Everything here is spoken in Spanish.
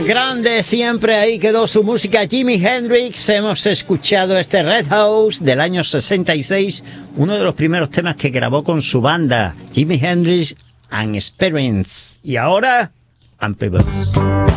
grande, siempre ahí quedó su música. Jimi Hendrix, hemos escuchado este Red House del año 66, uno de los primeros temas que grabó con su banda, Jimi Hendrix and Experience. Y ahora, Unpebbles.